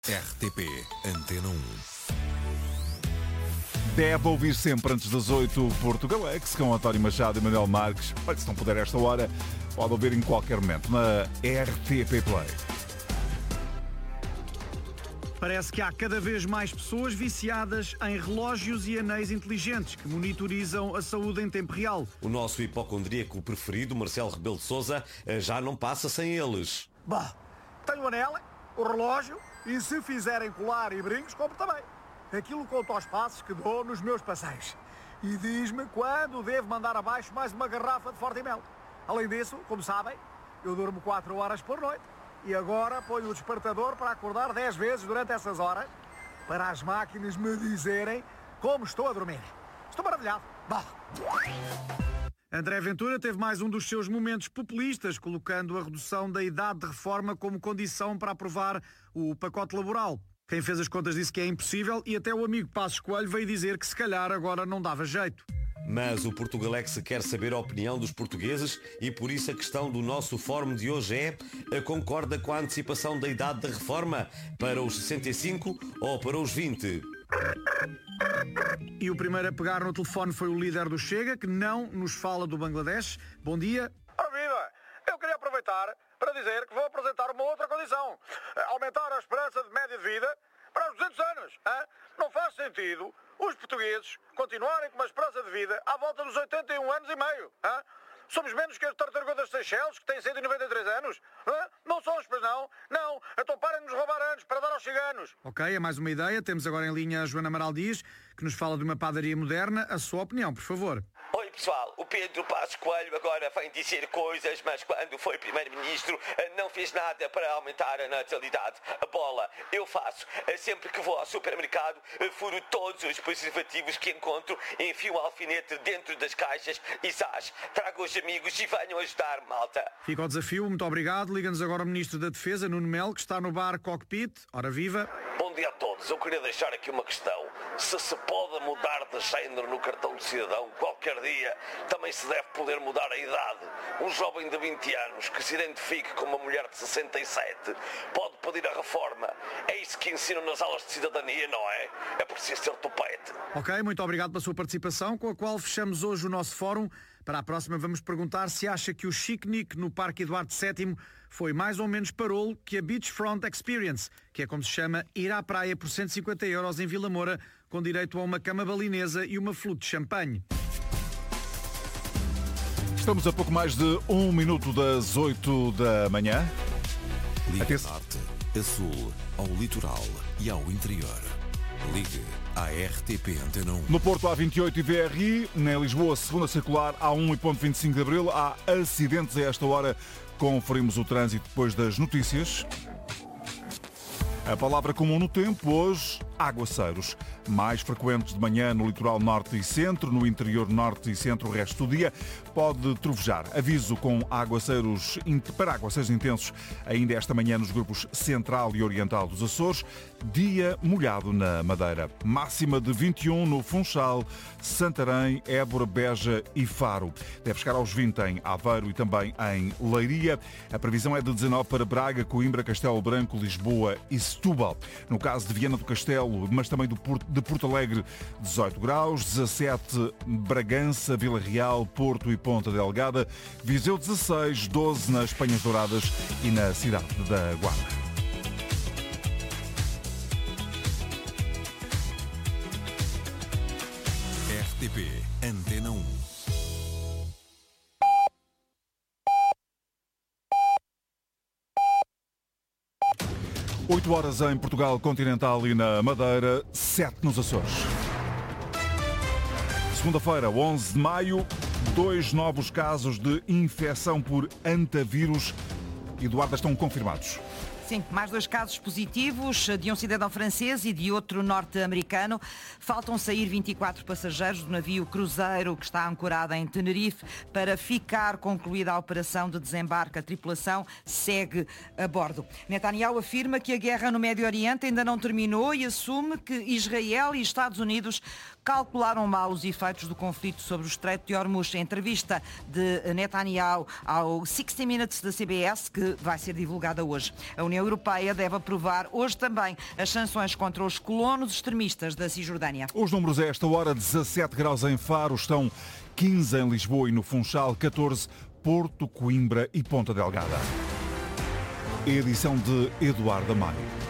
RTP Antena 1. Deve ouvir sempre antes das 8 Portugalex com António Machado e Manuel Marques. Olha, se não puder esta hora, pode ouvir em qualquer momento na RTP Play. Parece que há cada vez mais pessoas viciadas em relógios e anéis inteligentes que monitorizam a saúde em tempo real. O nosso hipocondríaco preferido, Marcelo Rebelo de Sousa, já não passa sem eles. Bah, tenho o anel, o relógio e se fizerem colar e brincos, compro também. Aquilo conta aos passos que dou nos meus passeios. E diz-me quando devo mandar abaixo mais uma garrafa de Fortimel. Além disso, como sabem, eu durmo 4 horas por noite. E agora ponho o despertador para acordar 10 vezes durante essas horas, para as máquinas me dizerem como estou a dormir. Estou maravilhado. Bah. André Ventura teve mais um dos seus momentos populistas, colocando a redução da idade de reforma como condição para aprovar o pacote laboral. Quem fez as contas disse que é impossível e até o amigo Passos Coelho veio dizer que se calhar agora não dava jeito. Mas o Portugalex quer saber a opinião dos portugueses e por isso a questão do nosso fórum de hoje é: concorda com a antecipação da idade da reforma para os 65 ou para os 20? E o primeiro a pegar no telefone foi o líder do Chega, que não nos fala do Bangladesh. Bom dia. Ora viva! Eu queria aproveitar para dizer que vou apresentar uma outra condição. Aumentar a esperança de média de vida para os 200 anos. Hein? Não faz sentido os portugueses continuarem com uma esperança de vida à volta dos 81 anos e meio. Hein? Somos menos que as tartarugas das Seychelles, que têm 193 anos. Hein? Não somos, pois não? Não. Então parem de nos roubar anos para dar aos ciganos. Ok, é mais uma ideia. Temos agora em linha a Joana Amaral Dias, que nos fala de uma padaria moderna. A sua opinião, por favor. Oi pessoal, o Pedro Passos Coelho agora vem dizer coisas, mas quando foi primeiro-ministro não fez nada para aumentar a natalidade. A bola eu faço. Sempre que vou ao supermercado furo todos os preservativos que encontro, enfio um alfinete dentro das caixas e zás. Trago os amigos e venham ajudar, malta. Fica o desafio, muito obrigado. Liga-nos agora o Ministro da Defesa, Nuno Melo, que está no bar Cockpit. Ora viva. Bom dia a todos. Eu queria deixar aqui uma questão. Se pode mudar de género no cartão de cidadão qualquer dia, também se deve poder mudar a idade. Um jovem de 20 anos que se identifique com uma mulher de 67 pode pedir a reforma. É isso que ensinam nas aulas de cidadania, não é? É preciso ter topete. Ok, muito obrigado pela sua participação, com a qual fechamos hoje o nosso fórum. Para a próxima vamos perguntar se acha que o Chic-Nick no Parque Eduardo VII foi mais ou menos parolo que a Beachfront Experience, que é como se chama ir à praia por 150 € em Vila Moura, com direito a uma cama balinesa e uma flute de champanhe. Estamos a pouco mais de 1 minuto das 8 da manhã. Ligue a norte, a sul, ao litoral e ao interior. Ligue à RTP Antena 1. No Porto há 28 e VRI, na Lisboa, segunda circular, há 1 e ponto 25 de Abril. Há acidentes a esta hora. Conferimos o trânsito depois das notícias. A palavra comum no tempo hoje, aguaceiros. Mais frequentes de manhã no litoral norte e centro, no interior norte e centro o resto do dia. Pode trovejar. Aviso para aguaceiros intensos ainda esta manhã nos grupos central e oriental dos Açores. Dia molhado na Madeira. Máxima de 21 no Funchal, Santarém, Évora, Beja e Faro. Deve chegar aos 20 em Aveiro e também em Leiria. A previsão é de 19 para Braga, Coimbra, Castelo Branco, Lisboa e Setúbal. No caso de Viana do Castelo, mas também de Porto Alegre, 18 graus, 17 Bragança, Vila Real, Porto e Ponta Delgada, Viseu 16, 12 nas Penhas Douradas e na cidade da Guarda. RTP Antena 1. Oito horas em Portugal continental e na Madeira, 7 nos Açores. Segunda-feira, 11 de maio, 2 novos casos de infecção por antavírus. Eduardo, estão confirmados. Sim, mais 2 casos positivos, de um cidadão francês e de outro norte-americano. Faltam sair 24 passageiros do navio cruzeiro que está ancorado em Tenerife para ficar concluída a operação de desembarque. A tripulação segue a bordo. Netanyahu afirma que a guerra no Médio Oriente ainda não terminou e assume que Israel e Estados Unidos calcularam mal os efeitos do conflito sobre o Estreito de Hormuz. Em entrevista de Netanyahu ao 60 Minutes da CBS, que vai ser divulgada hoje. A União União Europeia deve aprovar hoje também as sanções contra os colonos extremistas da Cisjordânia. Os números a esta hora: 17 graus em Faro, estão 15 em Lisboa e no Funchal, 14 Porto, Coimbra e Ponta Delgada. Edição de Eduardo Amaro.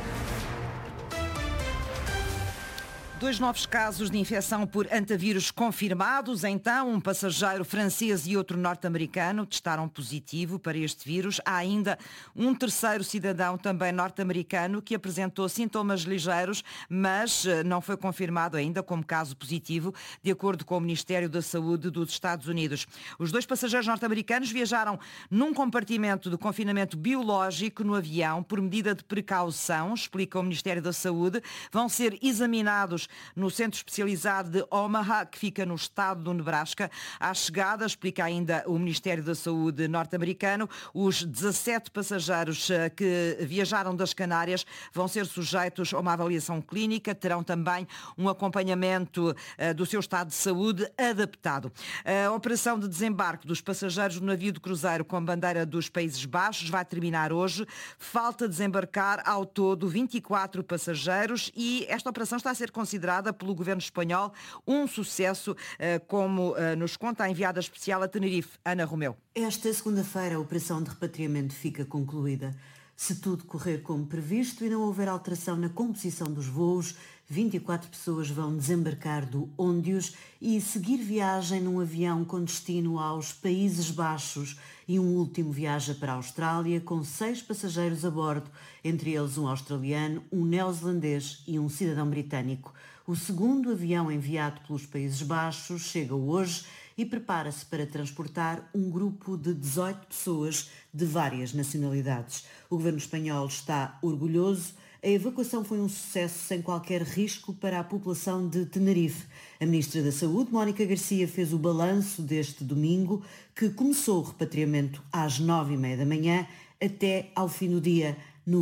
2 novos casos de infecção por antavírus confirmados. Então, um passageiro francês e outro norte-americano testaram positivo para este vírus. Há ainda um terceiro cidadão, também norte-americano, que apresentou sintomas ligeiros, mas não foi confirmado ainda como caso positivo, de acordo com o Ministério da Saúde dos Estados Unidos. Os 2 passageiros norte-americanos viajaram num compartimento de confinamento biológico no avião por medida de precaução, explica o Ministério da Saúde. Vão ser examinados no Centro Especializado de Omaha, que fica no estado do Nebraska. À chegada, explica ainda o Ministério da Saúde norte-americano, os 17 passageiros que viajaram das Canárias vão ser sujeitos a uma avaliação clínica, terão também um acompanhamento do seu estado de saúde adaptado. A operação de desembarque dos passageiros no navio de cruzeiro com bandeira dos Países Baixos vai terminar hoje. Falta desembarcar ao todo 24 passageiros e esta operação está a ser considerada pelo governo espanhol um sucesso, como nos conta a enviada especial a Tenerife, Ana Romeu. Esta segunda-feira a operação de repatriamento fica concluída. Se tudo correr como previsto e não houver alteração na composição dos voos, 24 pessoas vão desembarcar do Óndios e seguir viagem num avião com destino aos Países Baixos, e um último viaja para a Austrália com 6 passageiros a bordo, entre eles um australiano, um neozelandês e um cidadão britânico. O segundo avião enviado pelos Países Baixos chega hoje e prepara-se para transportar um grupo de 18 pessoas de várias nacionalidades. O governo espanhol está orgulhoso. A evacuação foi um sucesso sem qualquer risco para a população de Tenerife. A Ministra da Saúde, Mónica Garcia, fez o balanço deste domingo, que começou o repatriamento às 9h30 da manhã até ao fim do dia.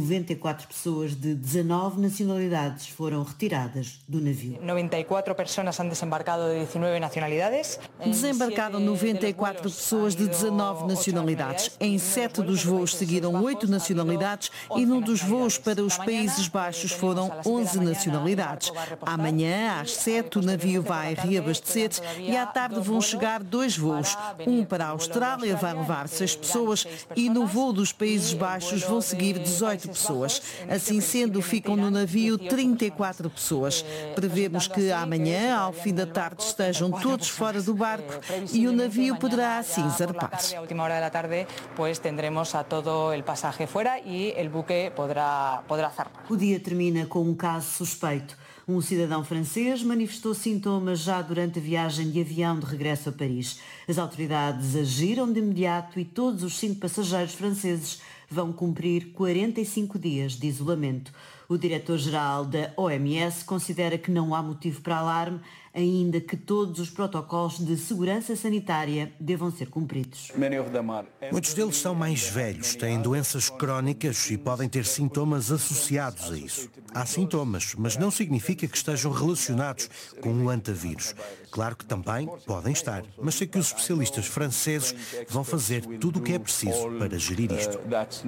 94 pessoas de 19 nacionalidades foram retiradas do navio. 94 pessoas han desembarcado de 19 nacionalidades. Desembarcaram 94 pessoas de 19 nacionalidades. Em 7 dos voos seguiram 8 nacionalidades e num dos voos para os Países Baixos foram 11 nacionalidades. Amanhã, às 7, o navio vai reabastecer e à tarde vão chegar 2 voos. Um para a Austrália vai levar 6 pessoas e no voo dos Países Baixos vão seguir 18 pessoas. Assim sendo, ficam no navio 34 pessoas. Prevemos que amanhã, ao fim da tarde, estejam todos fora do barco e o navio poderá assim zarpar. A última hora da tarde, pues tendremos a todo el pasaje fuera y el buque podrá zarpar. O dia termina com um caso suspeito. Um cidadão francês manifestou sintomas já durante a viagem de avião de regresso a Paris. As autoridades agiram de imediato e todos os 5 passageiros franceses vão cumprir 45 dias de isolamento. O diretor-geral da OMS considera que não há motivo para alarme, ainda que todos os protocolos de segurança sanitária devam ser cumpridos. Muitos deles são mais velhos, têm doenças crónicas e podem ter sintomas associados a isso. Há sintomas, mas não significa que estejam relacionados com um antavírus. Claro que também podem estar, mas sei que os especialistas franceses vão fazer tudo o que é preciso para gerir isto.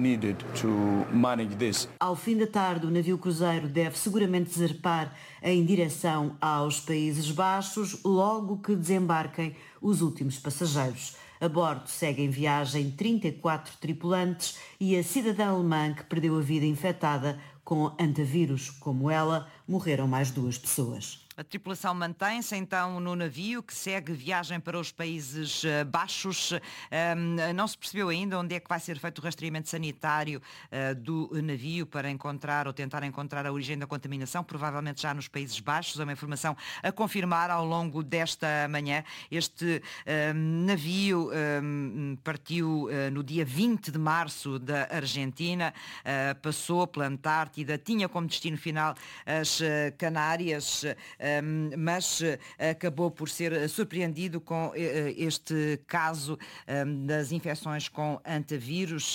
Ao fim da tarde, o navio cruzeiro deve seguramente zarpar em direção aos Países Baixos, logo que desembarquem os últimos passageiros. A bordo seguem viagem 34 tripulantes e a cidadã alemã que perdeu a vida infectada com antavírus, como ela, morreram mais 2 pessoas. A tripulação mantém-se então no navio que segue viagem para os Países Baixos. Não se percebeu ainda onde é que vai ser feito o rastreamento sanitário do navio para encontrar ou tentar encontrar a origem da contaminação, provavelmente já nos Países Baixos. É uma informação a confirmar ao longo desta manhã. Este navio partiu no dia 20 de março da Argentina, passou pela Antártida, tinha como destino final as Canárias. mas acabou por ser surpreendido com este caso das infecções com antavírus,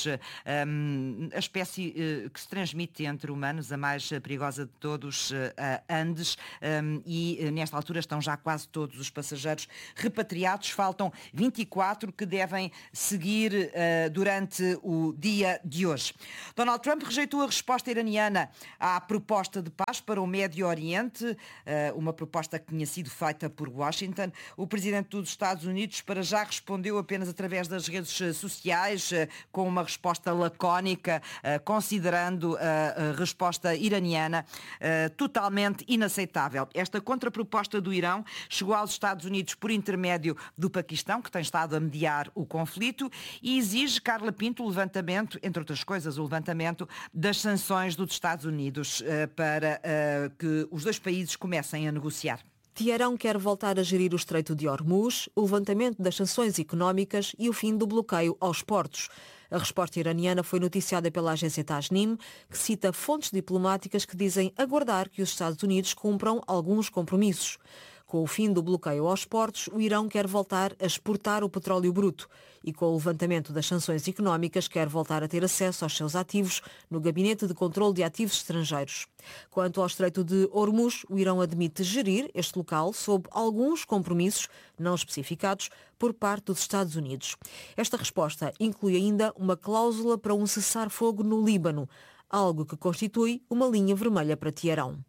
a espécie que se transmite entre humanos, a mais perigosa de todos, a Andes, e nesta altura estão já quase todos os passageiros repatriados. Faltam 24 que devem seguir durante o dia de hoje. Donald Trump rejeitou a resposta iraniana à proposta de paz para o Médio Oriente, uma proposta que tinha sido feita por Washington. O presidente dos Estados Unidos para já respondeu apenas através das redes sociais, com uma resposta lacónica, considerando a resposta iraniana totalmente inaceitável. Esta contraproposta do Irão chegou aos Estados Unidos por intermédio do Paquistão, que tem estado a mediar o conflito, e exige, Carla Pinto, o levantamento, entre outras coisas, o levantamento das sanções dos Estados Unidos para que os dois países comecem a negociar. Teherão quer voltar a gerir o Estreito de Hormuz, o levantamento das sanções económicas e o fim do bloqueio aos portos. A resposta iraniana foi noticiada pela agência Tasnim, que cita fontes diplomáticas que dizem aguardar que os Estados Unidos cumpram alguns compromissos. Com o fim do bloqueio aos portos, o Irão quer voltar a exportar o petróleo bruto e, com o levantamento das sanções económicas, quer voltar a ter acesso aos seus ativos no Gabinete de Controlo de Ativos Estrangeiros. Quanto ao Estreito de Hormuz, o Irão admite gerir este local sob alguns compromissos não especificados por parte dos Estados Unidos. Esta resposta inclui ainda uma cláusula para um cessar-fogo no Líbano, algo que constitui uma linha vermelha para Teherão.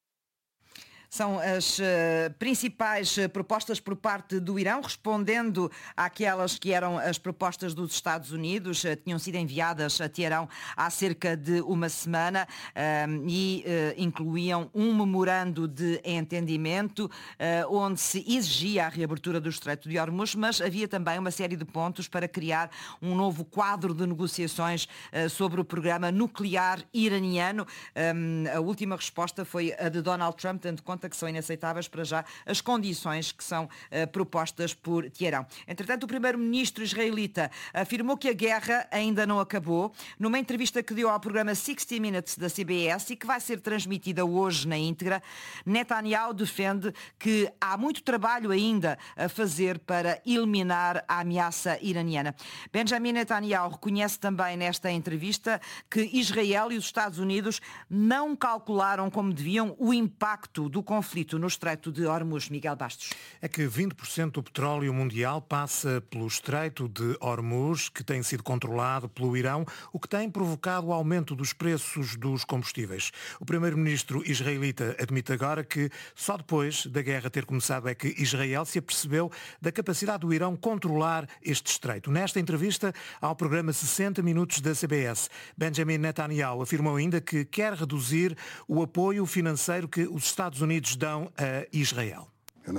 São as principais propostas por parte do Irão, respondendo àquelas que eram as propostas dos Estados Unidos, tinham sido enviadas a Teherão há cerca de uma semana e incluíam um memorando de entendimento onde se exigia a reabertura do Estreito de Hormuz, mas havia também uma série de pontos para criar um novo quadro de negociações sobre o programa nuclear iraniano. A última resposta foi a de Donald Trump, tendo conta que são inaceitáveis para já as condições que são propostas por Teherão. Entretanto, o primeiro-ministro israelita afirmou que a guerra ainda não acabou, numa entrevista que deu ao programa 60 Minutes da CBS e que vai ser transmitida hoje na íntegra. Netanyahu defende que há muito trabalho ainda a fazer para eliminar a ameaça iraniana. Benjamin Netanyahu reconhece também nesta entrevista que Israel e os Estados Unidos não calcularam como deviam o impacto do conflito no Estreito de Hormuz. Miguel Bastos. É que 20% do petróleo mundial passa pelo Estreito de Hormuz, que tem sido controlado pelo Irão, o que tem provocado o aumento dos preços dos combustíveis. O primeiro-ministro israelita admite agora que só depois da guerra ter começado é que Israel se apercebeu da capacidade do Irão controlar este estreito. Nesta entrevista ao programa 60 Minutos da CBS, Benjamin Netanyahu afirmou ainda que quer reduzir o apoio financeiro que os Estados Unidos dão a Israel.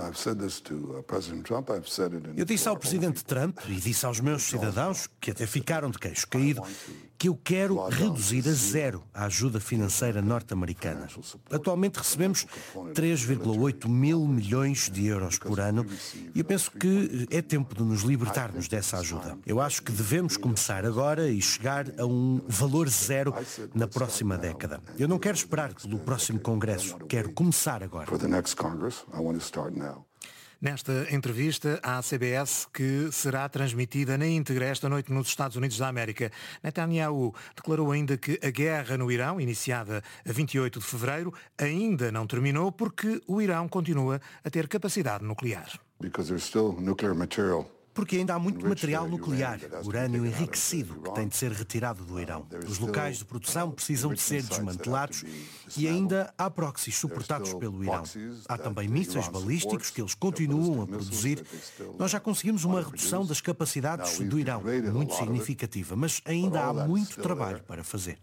Eu disse ao presidente Trump e disse aos meus cidadãos, que até ficaram de queixo caído, que eu quero reduzir a zero a ajuda financeira norte-americana. Atualmente recebemos 3,8 mil milhões de euros por ano e eu penso que é tempo de nos libertarmos dessa ajuda. Eu acho que devemos começar agora e chegar a um valor zero na próxima década. Eu não quero esperar pelo próximo Congresso, quero começar agora. Nesta entrevista à CBS, que será transmitida na íntegra esta noite nos Estados Unidos da América, Netanyahu declarou ainda que a guerra no Irão, iniciada a 28 de fevereiro, ainda não terminou porque o Irão continua a ter capacidade nuclear. Porque ainda há muito material nuclear, urânio enriquecido, que tem de ser retirado do Irão. Os locais de produção precisam de ser desmantelados e ainda há proxies suportados pelo Irão. Há também mísseis balísticos que eles continuam a produzir. Nós já conseguimos uma redução das capacidades do Irão, muito significativa, mas ainda há muito trabalho para fazer.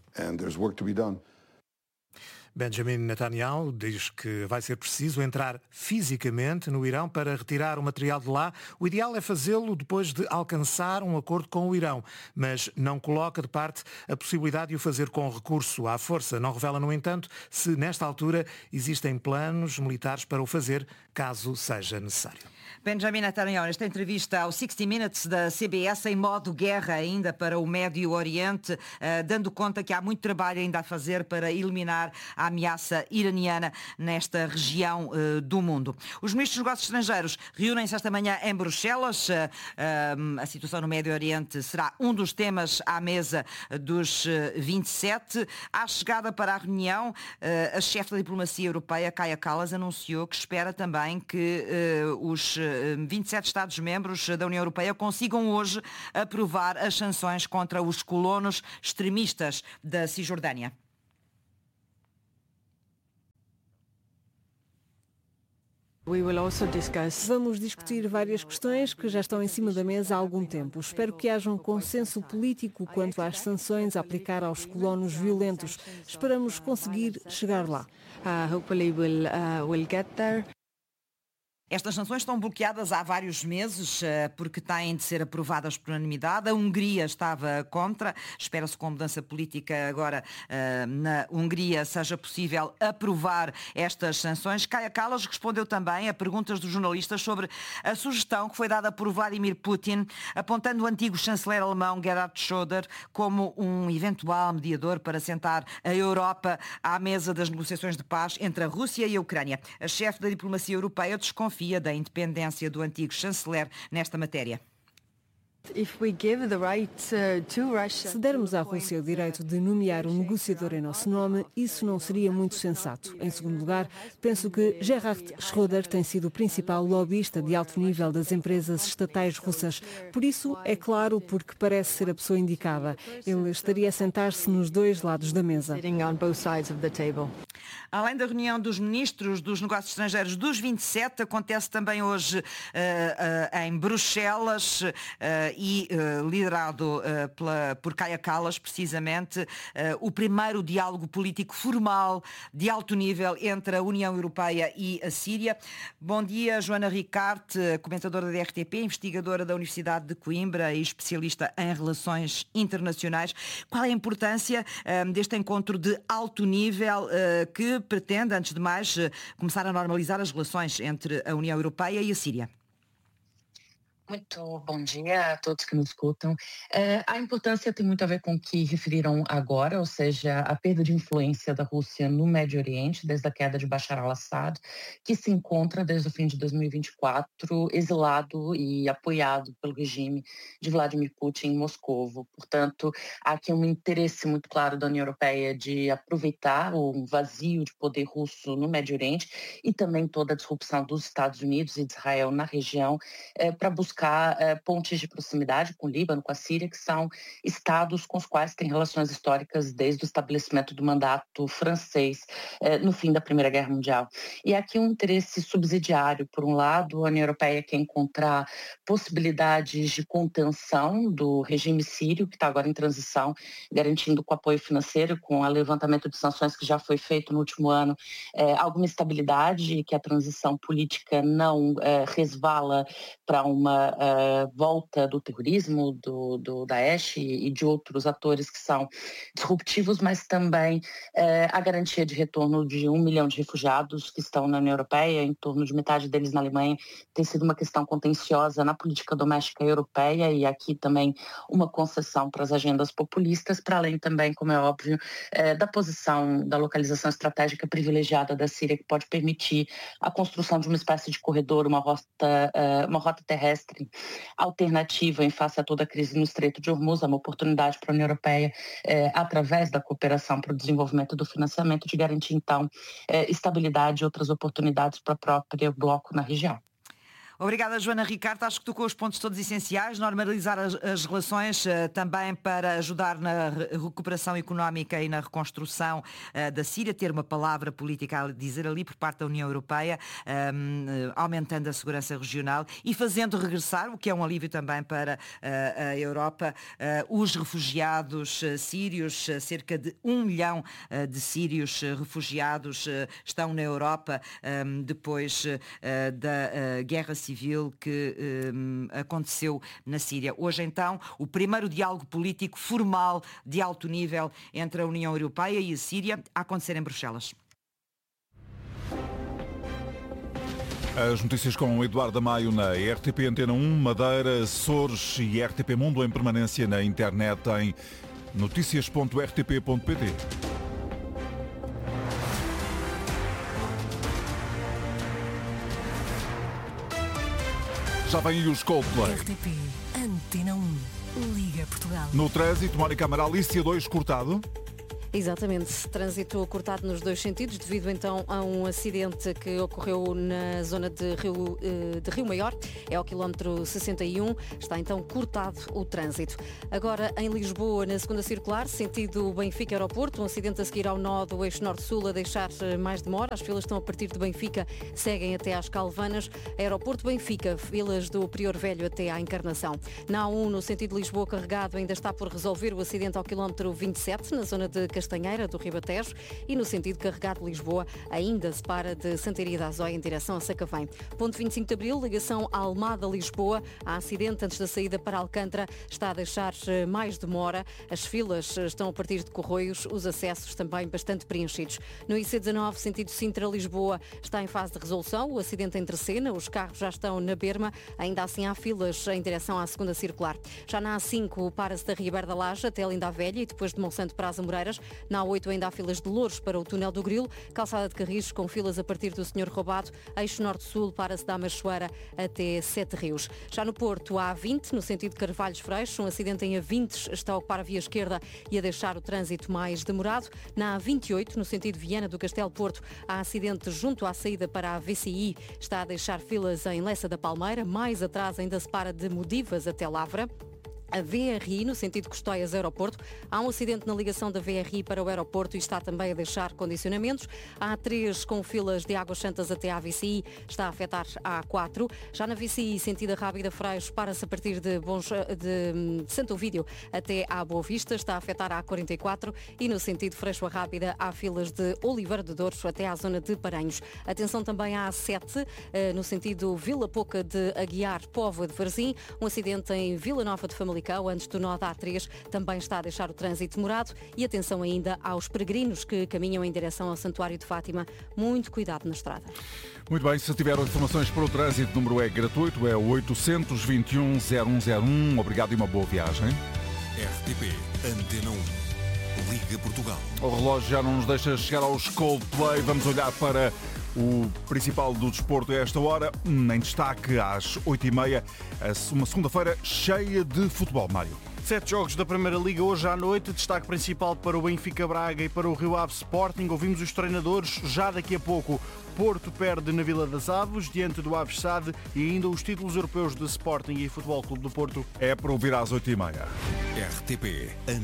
Benjamin Netanyahu diz que vai ser preciso entrar fisicamente no Irão para retirar o material de lá. O ideal é fazê-lo depois de alcançar um acordo com o Irão, mas não coloca de parte a possibilidade de o fazer com recurso à força. Não revela, no entanto, se nesta altura existem planos militares para o fazer, caso seja necessário. Benjamin Netanyahu, nesta entrevista ao 60 Minutes da CBS, em modo guerra ainda para o Médio Oriente, dando conta que há muito trabalho ainda a fazer para eliminar a a ameaça iraniana nesta região do mundo. Os ministros dos Negócios Estrangeiros reúnem-se esta manhã em Bruxelas. A situação no Médio Oriente será um dos temas à mesa dos 27. À chegada para a reunião, a chefe da diplomacia europeia, Kaja Kallas, anunciou que espera também que os 27 Estados-membros da União Europeia consigam hoje aprovar as sanções contra os colonos extremistas da Cisjordânia. Vamos discutir várias questões que já estão em cima da mesa há algum tempo. Espero que haja um consenso político quanto às sanções a aplicar aos colonos violentos. Esperamos conseguir chegar lá. Estas sanções estão bloqueadas há vários meses porque têm de ser aprovadas por unanimidade. A Hungria estava contra. Espera-se que com a mudança política agora na Hungria seja possível aprovar estas sanções. Kaja Kallas respondeu também a perguntas dos jornalistas sobre a sugestão que foi dada por Vladimir Putin, apontando o antigo chanceler alemão Gerhard Schröder como um eventual mediador para sentar a Europa à mesa das negociações de paz entre a Rússia e a Ucrânia. A chefe da diplomacia europeia desconfia da independência do antigo chanceler nesta matéria. Se dermos à Rússia o direito de nomear um negociador em nosso nome, isso não seria muito sensato. Em segundo lugar, penso que Gerhard Schröder tem sido o principal lobbyista de alto nível das empresas estatais russas. Por isso, é claro, porque parece ser a pessoa indicada. Ele estaria a sentar-se nos dois lados da mesa. Além da reunião dos ministros dos negócios estrangeiros dos 27, acontece também hoje em Bruxelas e liderado por Kaja Kallas, precisamente, o primeiro diálogo político formal de alto nível entre a União Europeia e a Síria. Bom dia, Joana Ricarte, comentadora da RTP, investigadora da Universidade de Coimbra e especialista em relações internacionais. Qual é a importância deste encontro de alto nível que pretende, antes de mais, começar a normalizar as relações entre a União Europeia e a Síria? Muito bom dia a todos que nos escutam. A importância tem muito a ver com o que referiram agora, ou seja, a perda de influência da Rússia no Médio Oriente, desde a queda de Bashar al-Assad, que se encontra desde o fim de 2024 exilado e apoiado pelo regime de Vladimir Putin em Moscovo. Portanto, há aqui um interesse muito claro da União Europeia de aproveitar o vazio de poder russo no Médio Oriente e também toda a disrupção dos Estados Unidos e de Israel na região para buscar pontes de proximidade com o Líbano, com a Síria, que são estados com os quais tem relações históricas desde o estabelecimento do mandato francês no fim da Primeira Guerra Mundial. E aqui um interesse subsidiário. Por um lado, a União Europeia quer encontrar possibilidades de contenção do regime sírio, que está agora em transição, garantindo com apoio financeiro, com o levantamento de sanções que já foi feito no último ano, alguma estabilidade, que a transição política não resvala para uma volta do terrorismo, do Daesh e de outros atores que são disruptivos, mas também a garantia de retorno de 1 milhão de refugiados que estão na União Europeia, em torno de metade deles na Alemanha, tem sido uma questão contenciosa na política doméstica europeia e aqui também uma concessão para as agendas populistas, para além também, como é óbvio, da posição, da localização estratégica privilegiada da Síria, que pode permitir a construção de uma espécie de corredor, uma rota terrestre alternativa em face a toda a crise no Estreito de Hormuz, é uma oportunidade para a União Europeia, através da cooperação para o desenvolvimento e do financiamento, de garantir, então, estabilidade e outras oportunidades para o próprio bloco na região. Obrigada, Joana Ricarte. Acho que tocou os pontos todos essenciais. Normalizar as relações também para ajudar na recuperação económica e na reconstrução da Síria, ter uma palavra política a dizer ali por parte da União Europeia, aumentando a segurança regional e fazendo regressar, o que é um alívio também para a Europa, os refugiados sírios. Cerca de 1 milhão de sírios refugiados estão na Europa depois da guerra civil que aconteceu na Síria. Hoje, então, o primeiro diálogo político formal de alto nível entre a União Europeia e a Síria a acontecer em Bruxelas. As notícias com Eduardo Maio na RTP Antena 1, Madeira, Açores e RTP Mundo em permanência na internet em noticias.rtp.pt. já vem aí os Coldplay. RTP, Antena 1, Liga Portugal. No trânsito, Mónica Amaral, IC2 cortado. Exatamente, trânsito cortado nos dois sentidos devido então a um acidente que ocorreu na zona de Rio Maior, é ao quilómetro 61, está então cortado o trânsito. Agora em Lisboa, na segunda circular, sentido Benfica Aeroporto, um acidente a seguir ao nó do eixo norte-sul a deixar mais demora, as filas estão a partir de Benfica, seguem até às Calvanas, Aeroporto Benfica, filas do Prior Velho até à Encarnação. Na A1, no sentido Lisboa carregado, ainda está por resolver o acidente ao quilómetro 27, na zona de Castanheira do Ribatejo, e no sentido carregado Lisboa ainda se para de Santaria da Azóia em direção a Sacavém. Ponto 25 de Abril, ligação a Almada-Lisboa. Há acidente antes da saída para Alcântara, está a deixar mais demora. As filas estão a partir de Corroios, os acessos também bastante preenchidos. No IC19, sentido Sintra-Lisboa, está em fase de resolução. O acidente em Terceira, os carros já estão na berma, ainda assim há filas em direção à segunda circular. Já na A5, para-se da Ribeira da Laje até Linda a Velha e depois de Monsanto para as Amoreiras. Na A8 ainda há filas de Louros para o túnel do Grilo, calçada de Carris com filas a partir do Senhor Roubado, eixo norte-sul para-se da Amachoeira até Sete Rios. Já no Porto há A20, no sentido de Carvalhos Freixo, um acidente em A20 está a ocupar a via esquerda e a deixar o trânsito mais demorado. Na A28, no sentido Viana do Castelo Porto, há acidente junto à saída para a VCI, está a deixar filas em Lessa da Palmeira, mais atrás ainda se para de Modivas até Lavra. A VRI, no sentido Custóias-Aeroporto, há um acidente na ligação da VRI para o aeroporto e está também a deixar condicionamentos. A A3 com filas de Águas Santas até à VCI está a afetar a A4. Já na VCI, sentido Rábida Freixo, para-se a partir de Santo Ovídio até à Boa Vista, está a afetar a A44 e no sentido Freixo a Rábida há filas de Oliveira de Douros até à zona de Paranhos. Atenção também à A7, no sentido Vila Pouca de Aguiar, Póvoa de Varzim, um acidente em Vila Nova de Famalicão, antes do nó da A3, também está a deixar o trânsito demorado. E atenção ainda aos peregrinos que caminham em direção ao Santuário de Fátima. Muito cuidado na estrada. Muito bem, se tiveram informações para o trânsito, o número é gratuito, é o 821-0101. Obrigado e uma boa viagem. RTP Antena 1, Liga Portugal. O relógio já não nos deixa chegar aos Coldplay. Vamos olhar para o principal do desporto a esta hora, em destaque às 8h30, uma segunda-feira cheia de futebol, Mário. 7 jogos da Primeira Liga hoje à noite, destaque principal para o Benfica Braga e para o Rio Ave Sporting. Ouvimos os treinadores já daqui a pouco. Porto perde na Vila das Aves, diante do Aves SAD, e ainda os títulos europeus de Sporting e Futebol Clube do Porto. É para ouvir às 8h30. RTP